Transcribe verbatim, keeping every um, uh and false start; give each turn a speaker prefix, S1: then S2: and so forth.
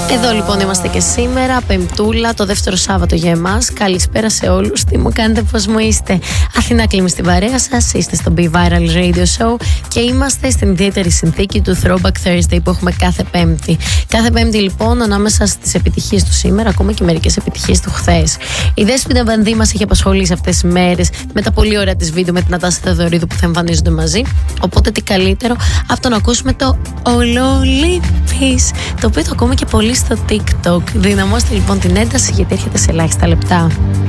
S1: Εδώ λοιπόν είμαστε και σήμερα, Πεμπτούλα, το δεύτερο Σάββατο για εμάς. Καλησπέρα σε όλους. Τι μου κάνετε, πώς μου είστε? Αθηνά Κλίμη στην παρέα σας. Είστε στο Be Viral Radio Show και είμαστε στην ιδιαίτερη συνθήκη του Throwback Thursday που έχουμε κάθε Πέμπτη. Κάθε Πέμπτη λοιπόν, ανάμεσα στις επιτυχίες του σήμερα, ακόμα και μερικές επιτυχίες του χθες. Η Δέσποινα Βανδύ μας έχει απασχολήσει αυτές τις μέρες με τα πολύ ωραία της βίντεο με την Νατάσα Θεοδωρίδου που θα εμφανίζονται μαζί. Οπότε τι καλύτερο από το να ακούσουμε το Ολολίπης, το οποίο το ακούμε και πολύ στο TikTok. Δυναμώστε λοιπόν την ένταση γιατί έρχεται σε ελάχιστα λεπτά.